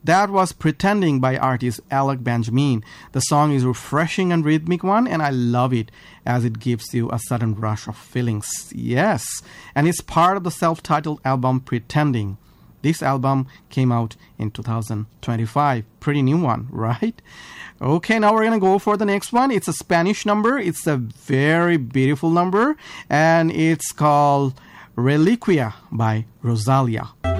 That was Pretending by artist Alec Benjamin. The song is refreshing and rhythmic one, and I love it as it gives you a sudden rush of feelings. Yes, and it's part of the self-titled album Pretending. This album came out in 2025. Pretty new one, right? Okay, now we're going to go for the next one. It's a Spanish number. It's a very beautiful number, and it's called Reliquia by Rosalia.